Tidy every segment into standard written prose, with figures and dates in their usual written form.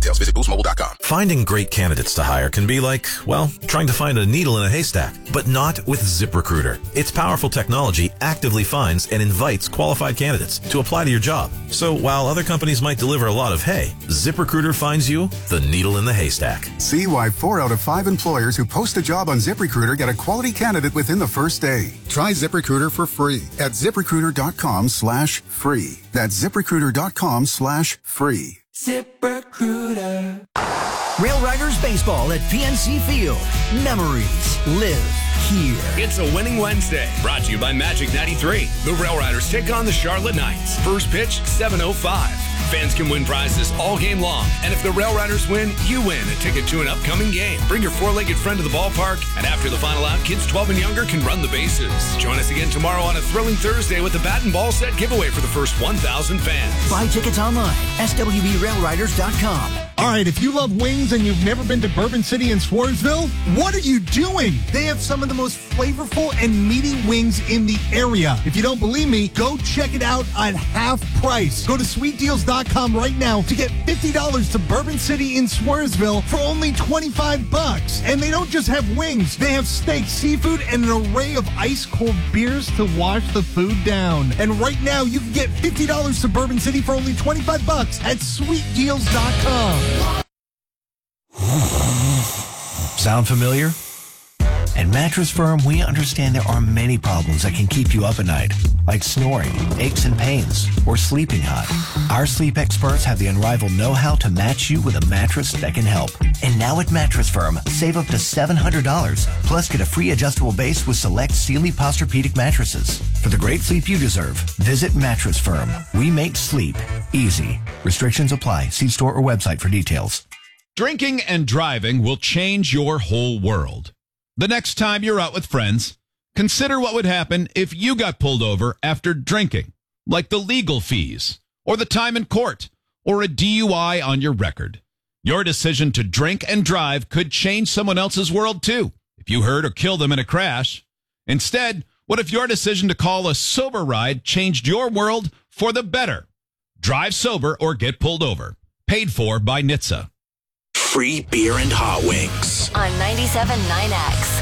details. Visit boostmobile.com. Finding great candidates to hire can be like, well, trying to find a needle in a haystack, but not with ZipRecruiter. Its powerful technology actively finds and invites qualified candidates to apply to your job. So while other companies might deliver a lot of hay, ZipRecruiter finds you the needle in the haystack. See why 4 out of 5 employers who post a job on ZipRecruiter get a quality candidate within the first day. Try ZipRecruiter for free at ZipRecruiter.com/free. That's ZipRecruiter.com/free. ZipRecruiter. Rail Riders Baseball at PNC Field. Memories live here. It's a winning Wednesday, brought to you by Magic 93. The Rail Riders take on the Charlotte Knights. First pitch, 7:05. Fans can win prizes all game long. And if the Rail Riders win, you win a ticket to an upcoming game. Bring your four-legged friend to the ballpark, and after the final out, kids 12 and younger can run the bases. Join us again tomorrow on a thrilling Thursday with the bat and ball set giveaway for the first 1,000 fans. Buy tickets online, swbrailriders.com. All right, if you love wings and you've never been to Bourbon City in Swarsville, what are you doing? They have some of the most flavorful and meaty wings in the area. If you don't believe me, go check it out at half price. Go to sweetdeals.com right now to get $50 to Bourbon City in Swarsville for only $25. And they don't just have wings. They have steak, seafood, and an array of ice-cold beers to wash the food down. And right now, you can get $50 to Bourbon City for only $25 at sweetdeals.com. Sound familiar? At Mattress Firm, we understand there are many problems that can keep you up at night, like snoring, aches and pains, or sleeping hot. Our sleep experts have the unrivaled know-how to match you with a mattress that can help. And now at Mattress Firm, save up to $700, plus get a free adjustable base with select Sealy Posturepedic mattresses. For the great sleep you deserve, visit Mattress Firm. We make sleep easy. Restrictions apply. See store or website for details. Drinking and driving will change your whole world. The next time you're out with friends, consider what would happen if you got pulled over after drinking, like the legal fees, or the time in court, or a DUI on your record. Your decision to drink and drive could change someone else's world, too, if you hurt or killed them in a crash. Instead, what if your decision to call a sober ride changed your world for the better? Drive sober or get pulled over. Paid for by NHTSA. Free beer and hot wings. On 97.9X.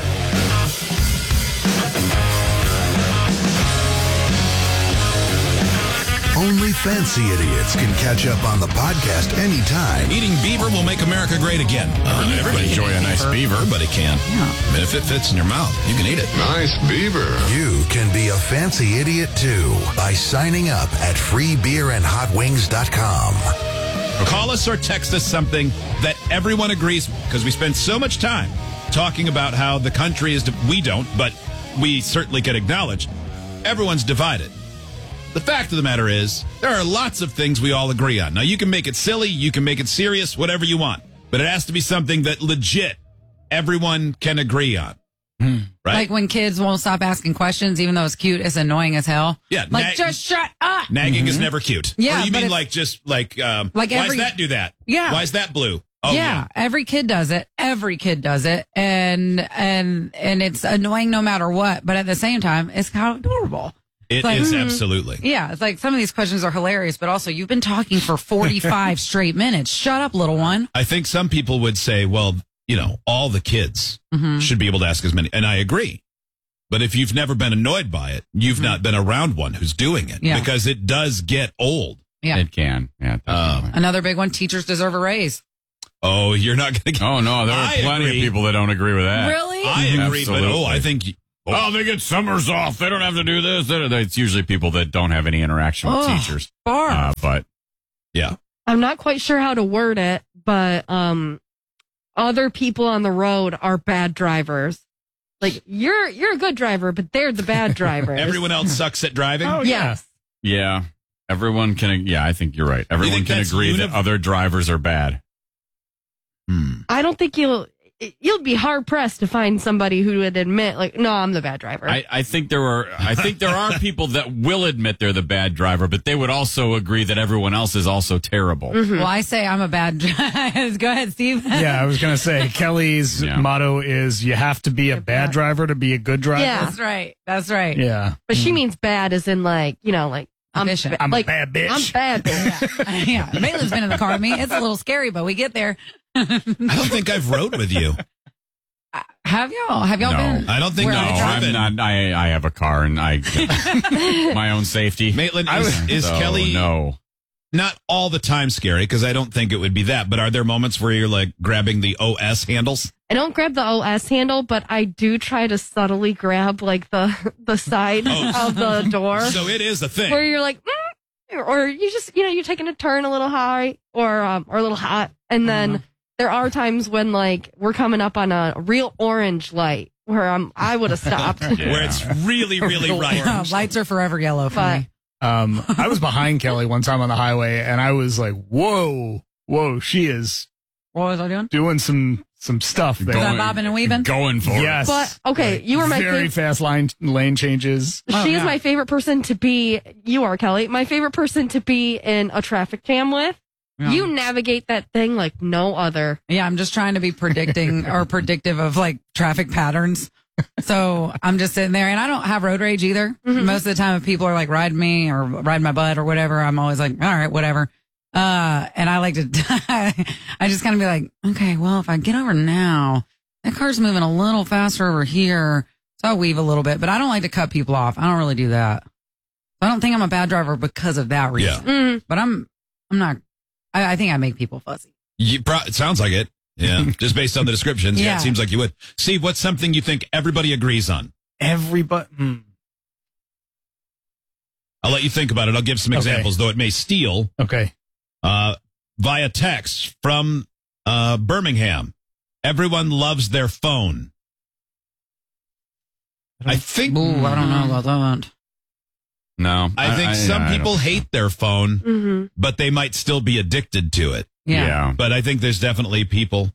Only fancy idiots can catch up on the podcast anytime. Eating beaver will make America great again. Everybody enjoy a nice beaver. Everybody can. Yeah. And if it fits in your mouth, you can eat it. Nice beaver. You can be a fancy idiot too by signing up at freebeerandhotwings.com. Call us or text us something that everyone agrees with, because we spend so much time talking about how the country is, we don't, but we certainly can acknowledge everyone's divided. The fact of the matter is, there are lots of things we all agree on. Now, you can make it silly, you can make it serious, whatever you want, but it has to be something that legit everyone can agree on. Right? Like when kids won't stop asking questions, even though it's cute, it's annoying as hell. Yeah. Like, just shut up. Nagging is never cute. Yeah. Or you mean why does that do that? Yeah. Why is that blue? Oh, yeah. Every kid does it. Every kid does it. And it's annoying no matter what. But at the same time, it's kind of adorable. It is absolutely. Yeah. It's like some of these questions are hilarious, but also you've been talking for 45 straight minutes. Shut up, little one. I think some people would say, well, you know, all the kids should be able to ask as many. And I agree. But if you've never been annoyed by it, you've not been around one who's doing it. Yeah. Because it does get old. Yeah. It can. Yeah. Another big one, teachers deserve a raise. Oh, you're not going to get... Oh, no. There are plenty of people that don't agree with that. Really? I agree. Absolutely. But, I think... they get summers off. They don't have to do this. It's usually people that don't have any interaction with teachers. But, yeah. I'm not quite sure how to word it, but other people on the road are bad drivers. Like, you're a good driver, but they're the bad drivers. Everyone else sucks at driving? Oh, yes. Yeah. Everyone can... Yeah, I think you're right. Everyone can agree that other drivers are bad. I don't think you'll be hard pressed to find somebody who would admit, like, no, I'm the bad driver. I think there are people that will admit they're the bad driver, but they would also agree that everyone else is also terrible. Mm-hmm. Well, I say I'm a bad driver. Go ahead, Steve. Yeah, I was going to say, Kelly's motto is you have to be a bad driver to be a good driver. Yeah. That's right. That's right. Yeah. But she means bad as in, like, you know, like efficient. I'm a bad bitch. I'm bad bitch. Yeah. Maitland's been in the car with me. It's a little scary, but we get there. I don't think I've rode with you. Have y'all? Have y'all No. been? I don't think where no. I drive? I'm not. I have a car and I my own safety. Maitland, is So, Kelly no. not all the time scary? Because I don't think it would be that. But are there moments where you're like grabbing the OS handles? I don't grab the OS handle, but I do try to subtly grab like the side of the door. So it is a thing. Where you're like, or you just, you're taking a turn a little high or a little hot. And then there are times when like we're coming up on a real orange light where I would have stopped. Where it's really, really right. Lights are forever yellow for me. I was behind Kelly one time on the highway, and I was like, whoa, she is What was I doing? doing some stuff there. Was I bobbing and weaving? Going for it. Yes. But, okay, you were my very fast lane changes. She is my favorite person to be. You are, Kelly. My favorite person to be in a traffic jam with. Yeah. You navigate that thing like no other. Yeah, I'm just trying to be predictive of like traffic patterns. So I'm just sitting there, and I don't have road rage either. Mm-hmm. Most of the time, if people are like riding me or riding my butt or whatever, I'm always like, all right, whatever. And I like to, I just kind of be like, okay, well, if I get over now, that car's moving a little faster over here. So I'll weave a little bit, but I don't like to cut people off. I don't really do that. I don't think I'm a bad driver because of that reason. Yeah. But I'm not, I think I make people fuzzy. It sounds like it. Yeah. Just based on the descriptions. Yeah. Yeah. It seems like you would. Steve, what's something you think everybody agrees on? Everybody. I'll let you think about it. I'll give some examples, though it may steal. Okay. Via text from Birmingham. Everyone loves their phone. I think. Ooh, I don't know about that. No. I think some people hate their phone, but they might still be addicted to it. Yeah. But I think there's definitely people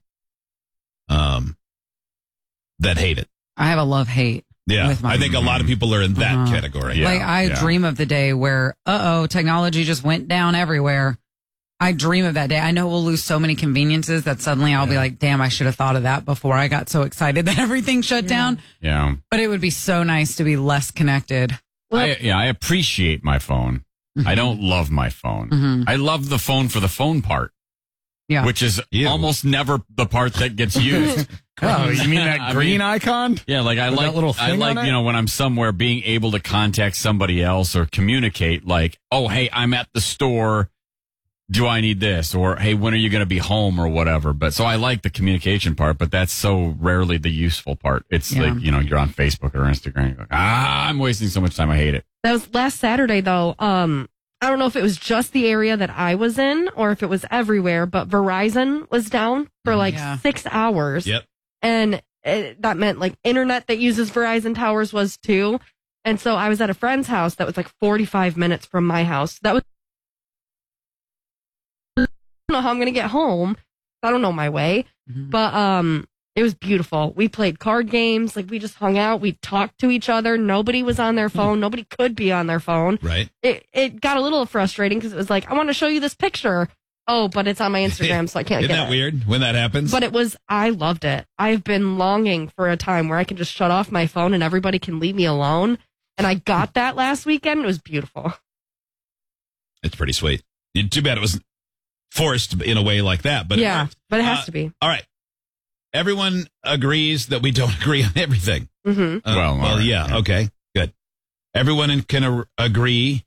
that hate it. I have a love-hate. Yeah. with my I think a lot of people are in that category. Like, I dream of the day where, technology just went down everywhere. I dream of that day. I know we'll lose so many conveniences that suddenly I'll be like, damn, I should have thought of that before I got so excited that everything shut down. Yeah. But it would be so nice to be less connected. I appreciate my phone. I don't love my phone. I love the phone for the phone part. Yeah. Which is almost never the part that gets used. Oh, you mean that green icon? Yeah, like I With that like little thing on it? when I'm somewhere being able to contact somebody else or communicate like, oh, hey, I'm at the store. Do I need this? Or, hey, when are you going to be home or whatever? But so I like the communication part, but that's so rarely the useful part. It's like, you're on Facebook or Instagram. You're like, I'm wasting so much time. I hate it. That was last Saturday, though. I don't know if it was just the area that I was in or if it was everywhere, but Verizon was down for like 6 hours. Yep. And that meant like internet that uses Verizon towers was too. And so I was at a friend's house that was like 45 minutes from my house. That was, I don't know how I'm going to get home. I don't know my way, but it was beautiful. We played card games. Like we just hung out. We talked to each other. Nobody was on their phone. Nobody could be on their phone. Right. It got a little frustrating because it was like, I want to show you this picture. Oh, but it's on my Instagram, so I can't Isn't get that it. weird when that happens? But I loved it. I've been longing for a time where I can just shut off my phone and everybody can leave me alone. And I got that last weekend. It was beautiful. It's pretty sweet. Too bad it was forced in a way like that. But yeah, but it has to be. All right. Everyone agrees that we don't agree on everything. Mm-hmm. Well, yeah. Okay, good. Everyone can agree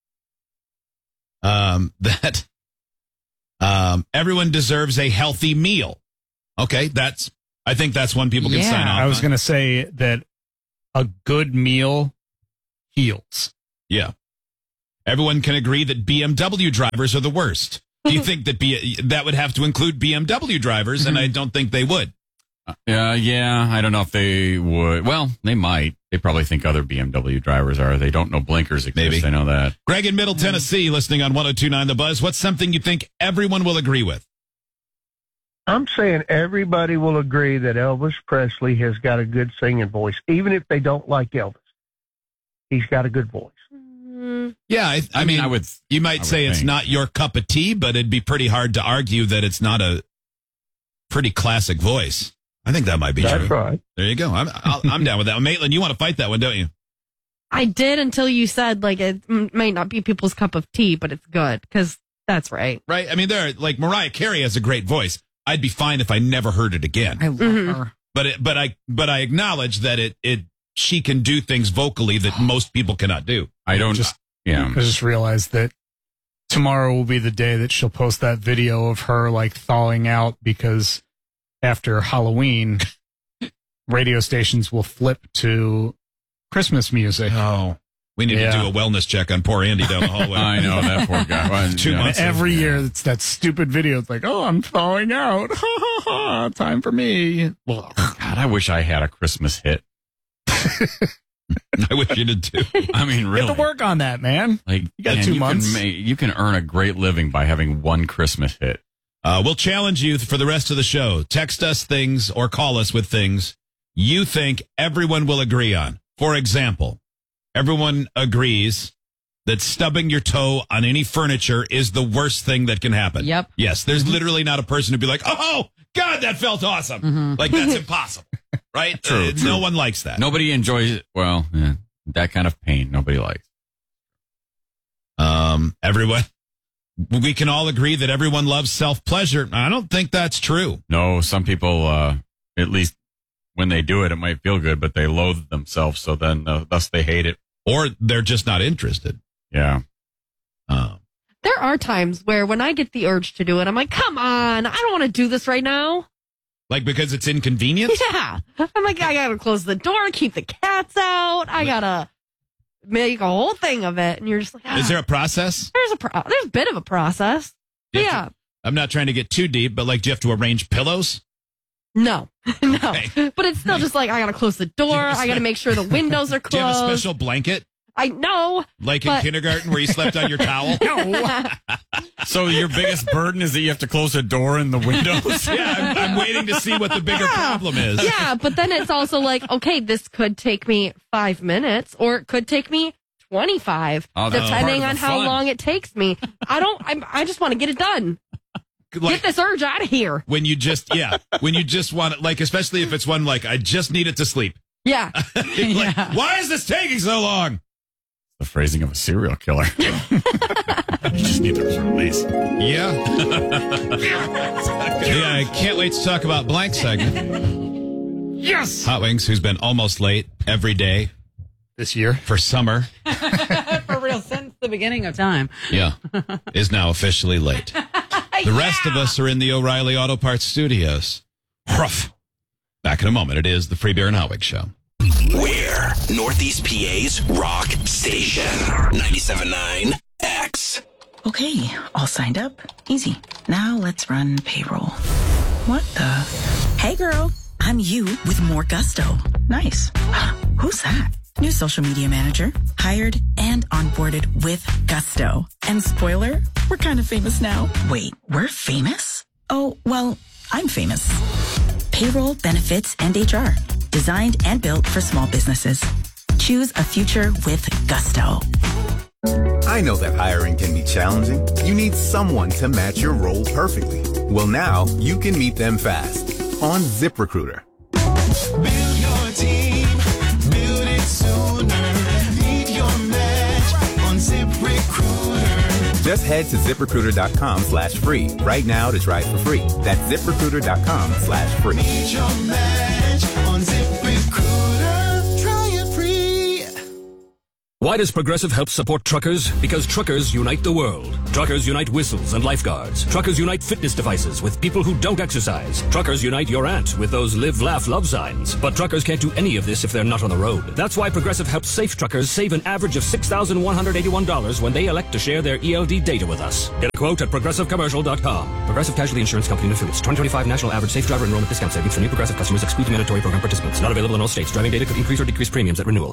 that everyone deserves a healthy meal. Okay, I think that's one people can sign off I was on. going to say that a good meal heals. Yeah. Everyone can agree that BMW drivers are the worst. Do you think that that would have to include BMW drivers? And I don't think they would. Yeah, I don't know if they would. Well, they might. They probably think other BMW drivers are. They don't know blinkers exist. Maybe. I know that. Greg in Middle Tennessee, listening on 102.9 The Buzz. What's something you think everyone will agree with? I'm saying everybody will agree that Elvis Presley has got a good singing voice, even if they don't like Elvis. He's got a good voice. Yeah, I mean, you might say it's think. not your cup of tea, but it'd be pretty hard to argue that it's not a pretty classic voice. I think that might be true. That's right. There you go. I'm down with that. Maitland, you want to fight that one, don't you? I did until you said, like, it might not be people's cup of tea, but it's good, because that's right. Right? I mean, like Mariah Carey has a great voice. I'd be fine if I never heard it again. I love her. But I acknowledge that she can do things vocally that most people cannot do. I just realized that tomorrow will be the day that she'll post that video of her like thawing out because after Halloween, radio stations will flip to Christmas music. Oh, we need to do a wellness check on poor Andy down the hallway. I know, that poor guy. Well, 2 months. Every year, it's that stupid video. It's like, oh, I'm thawing out. Time for me. God, I wish I had a Christmas hit. I wish you did too. I mean, really. Get to work on that, man. Like, you got 2 months. You can earn a great living by having one Christmas hit. We'll challenge you for the rest of the show. Text us things or call us with things you think everyone will agree on. For example, everyone agrees that stubbing your toe on any furniture is the worst thing that can happen. Yep. Yes, there's literally not a person who'd be like, oh, God, that felt awesome. Like, that's impossible, right? True. No one likes that. Nobody enjoys it. Well, that kind of pain nobody likes. Everyone, we can all agree that everyone loves self-pleasure. I don't think that's true. No, some people, at least when they do it, it might feel good, but they loathe themselves, so then thus they hate it. Or they're just not interested. Yeah. There are times where when I get the urge to do it, I'm like, come on, I don't want to do this right now. Like, because it's inconvenient? Yeah. I'm like, I got to close the door, keep the cats out. I got to make a whole thing of it. And you're just like, Is there a process? There's a bit of a process. Yeah. I'm not trying to get too deep, but like, do you have to arrange pillows? No. Okay. But it's still just like, I got to close the door. I got to make sure the windows are closed. Do you have a special blanket? I know. Like in kindergarten where you slept on your towel? No. So your biggest burden is that you have to close a door and the windows? Yeah, I'm waiting to see what the bigger problem is. Yeah, but then it's also like, okay, this could take me 5 minutes or it could take me 25, depending on how long it takes me. I just want to get it done. Get this urge out of here. When you just want it, like, especially if it's one like, I just need it to sleep. Yeah. Like, why is this taking so long? The phrasing of a serial killer. You just need to release. Yeah. Yeah, I can't wait to talk about blank segment. Yes. Hot Wings, who's been almost late every day this year for summer. For real, since the beginning of time. Yeah. Is now officially late. The rest of us are in the O'Reilly Auto Parts studios. Ruff. Back in a moment. It is the Free Beer and Hot Wings Show. We're Northeast PA's rock station. 97.9 X. Okay, all signed up. Easy. Now let's run payroll. What the? Hey girl, I'm you with more gusto. Nice. Who's that? New social media manager. Hired and onboarded with gusto. And spoiler, we're kind of famous now. Wait, we're famous? Oh, well, I'm famous. Payroll, benefits, and HR. Designed and built for small businesses. Choose a future with gusto. I know that hiring can be challenging. You need someone to match your role perfectly. Well, now you can meet them fast on ZipRecruiter. Build your team, build it sooner. Meet your match on ZipRecruiter. Just head to ZipRecruiter.com/free right now to try it for free. That's ZipRecruiter.com/free. Meet your match on ZipRecruiter. Try it free. Why does Progressive help support truckers? Because truckers unite the world. Truckers unite whistles and lifeguards. Truckers unite fitness devices with people who don't exercise. Truckers unite your aunt with those live, laugh, love signs. But truckers can't do any of this if they're not on the road. That's why Progressive helps safe truckers save an average of $6,181 when they elect to share their ELD data with us. Get a quote at ProgressiveCommercial.com. Progressive Casualty Insurance Company and Affiliates. 2025 National Average Safe Driver Enrollment Discount Savings for new Progressive customers exclude mandatory program participants. Not available in all states. Driving data could increase or decrease premiums at renewal.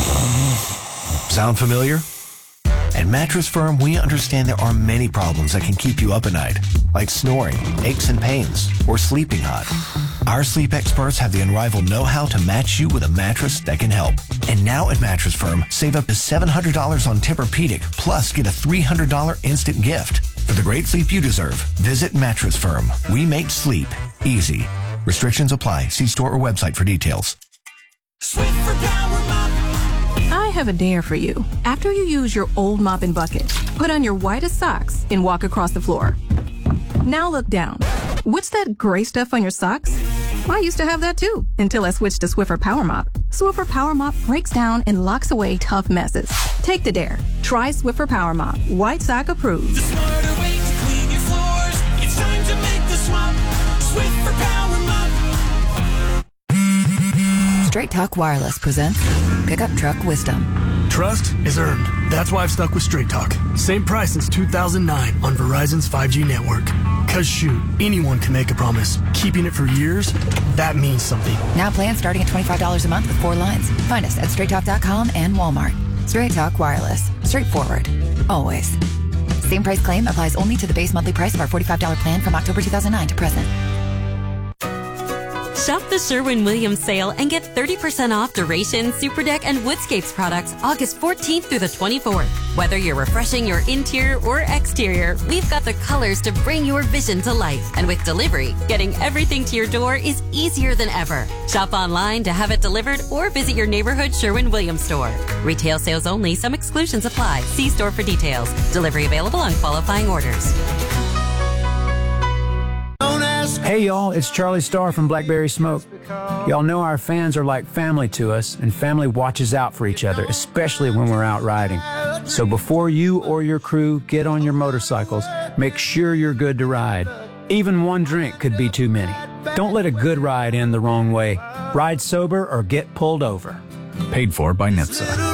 Sound familiar? At Mattress Firm, we understand there are many problems that can keep you up at night, like snoring, aches and pains, or sleeping hot. Our sleep experts have the unrivaled know-how to match you with a mattress that can help. And now at Mattress Firm, save up to $700 on Tempur-Pedic, plus get a $300 instant gift. For the great sleep you deserve, visit Mattress Firm. We make sleep easy. Restrictions apply. See store or website for details. Sweet for Power Mop. I have a dare for you. After you use your old mop and bucket, put on your whitest socks and walk across the floor. Now look down. What's that gray stuff on your socks? I used to have that too, until I switched to Swiffer Power Mop. Swiffer Power Mop breaks down and locks away tough messes. Take the dare. Try Swiffer Power Mop. White sock approved. The smarter way to clean your floors. It's time to make the swap. Swiffer Power Mop. Straight Talk Wireless presents Pickup Truck Wisdom. Trust is earned. That's why I've stuck with Straight Talk. Same price since 2009 on Verizon's 5G network. Cause shoot, anyone can make a promise. Keeping it for years, that means something. Now plans starting at $25 a month with 4 lines. Find us at straighttalk.com and Walmart. Straight Talk Wireless. Straightforward. Always. Same price claim applies only to the base monthly price of our $45 plan from October 2009 to present. Shop the Sherwin-Williams sale and get 30% off Duration, Superdeck, and Woodscapes products August 14th through the 24th. Whether you're refreshing your interior or exterior, we've got the colors to bring your vision to life. And with delivery, getting everything to your door is easier than ever. Shop online to have it delivered or visit your neighborhood Sherwin-Williams store. Retail sales only. Some exclusions apply. See store for details. Delivery available on qualifying orders. Hey y'all, it's Charlie Starr from Blackberry Smoke. Y'all know our fans are like family to us, and family watches out for each other, especially when we're out riding. So before you or your crew get on your motorcycles, make sure you're good to ride. Even one drink could be too many. Don't let a good ride end the wrong way. Ride sober or get pulled over. Paid for by NHTSA.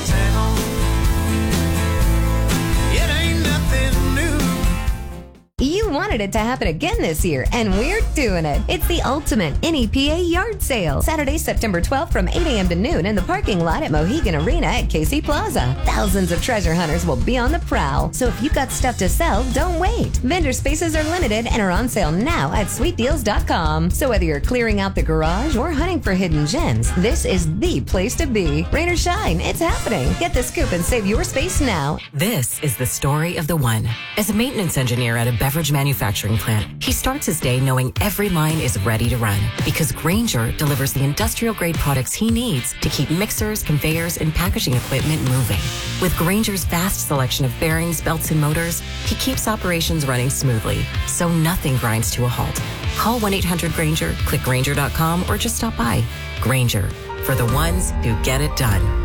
You wanted it to happen again this year, and we're doing it. It's the ultimate NEPA yard sale. Saturday, September 12th from 8 a.m. to noon in the parking lot at Mohegan Arena at Casey Plaza. Thousands of treasure hunters will be on the prowl. So if you've got stuff to sell, don't wait. Vendor spaces are limited and are on sale now at sweetdeals.com. So whether you're clearing out the garage or hunting for hidden gems, this is the place to be. Rain or shine, it's happening. Get the scoop and save your space now. This is the story of the one. As a maintenance engineer at a beverage manufacturing plant, he starts his day knowing every line is ready to run because Grainger delivers the industrial grade products he needs to keep mixers, conveyors, and packaging equipment moving. With Grainger's vast selection of bearings, belts, and motors, he keeps operations running smoothly, so nothing grinds to a halt. Call 1-800-GRAINGER, click Grainger.com, or just stop by. Grainger, for the ones who get it done.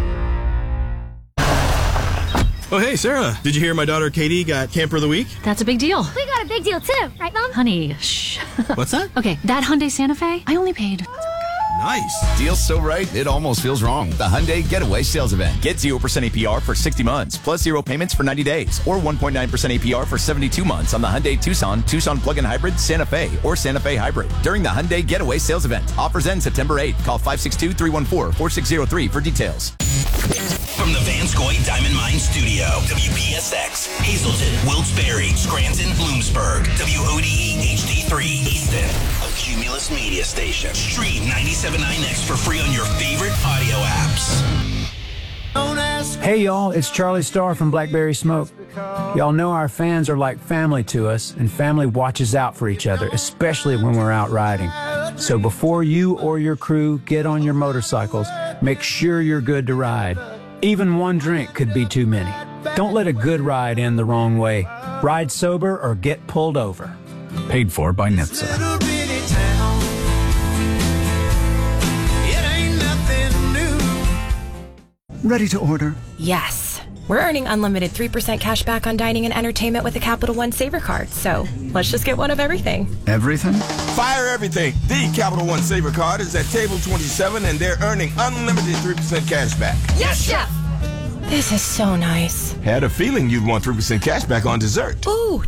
Oh, hey, Sarah. Did you hear my daughter Katie got Camper of the Week? That's a big deal. We got a big deal too, right, Mom? Honey, shh. What's that? Okay, that Hyundai Santa Fe, I only paid. Nice. Deal's so right, it almost feels wrong. The Hyundai Getaway Sales Event. Get 0% APR for 60 months, plus 0 payments for 90 days, or 1.9% APR for 72 months on the Hyundai Tucson, Tucson Plug-in Hybrid, Santa Fe, or Santa Fe Hybrid during the Hyundai Getaway Sales Event. Offers end September 8th. Call 562-314-4603 for details. From the Vanscoy Diamond Mine Studio, WPSX, Hazleton, Wilkes-Barre, Scranton, Bloomsburg, WODE HD3 Easton, a Cumulus media station. Stream 97.9X for free on your favorite audio apps. Hey y'all, it's Charlie Starr from Blackberry Smoke. Y'all know our fans are like family to us, and family watches out for each other, especially when we're out riding. So before you or your crew get on your motorcycles, make sure you're good to ride. Even one drink could be too many. Don't let a good ride end the wrong way. Ride sober or get pulled over. Paid for by NHTSA. Ready to order? Yes. We're earning unlimited 3% cash back on dining and entertainment with the Capital One Saver Card, so let's just get one of everything. Everything? Fire everything. The Capital One Saver Card is at table 27, and they're earning unlimited 3% cash back. Yes, Chef! This is so nice. Had a feeling you'd want 3% cash back on dessert. Ooh,